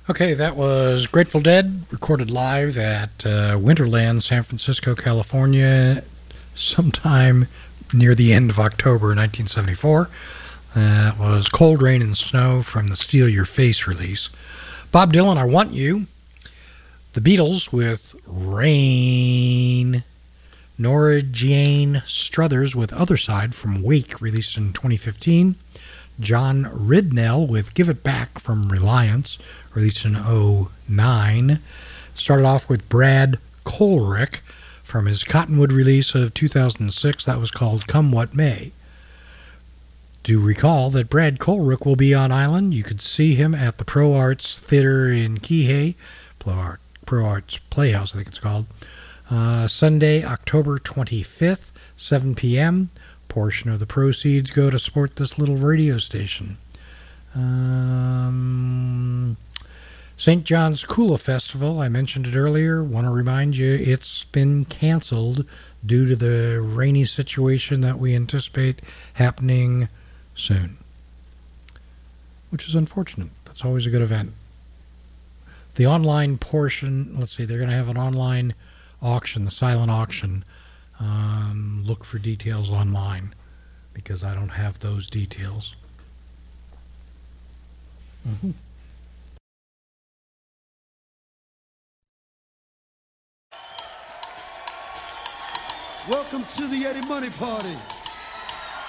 Okay, that was Grateful Dead, recorded live at Winterland, San Francisco, California, sometime near the end of October 1974. That was Cold Rain and Snow from the Steal Your Face release. Bob Dylan, I Want You. The Beatles with Rain. Nora Jane Struthers with Other Side from Wake, released in 2015. John Ridnell with Give It Back from Reliance, released in 2009. Started off with Brad Kohlrick from his Cottonwood release of 2006. That was called Come What May. Do recall that Brad Kohlrick will be on island. You could see him at the Pro Arts Theater in Kihei, Pro Arts Playhouse, I think it's called, Sunday, October 25th, 7 p.m., portion of the proceeds go to support this little radio station. St. John's Kula Festival, I mentioned it earlier. Want to remind you, it's been canceled due to the rainy situation that we anticipate happening soon, which is unfortunate. That's always a good event. The online portion, let's see, they're going to have an online auction, the silent auction. Look for details online because I don't have those details. Welcome to the Eddie Money Party.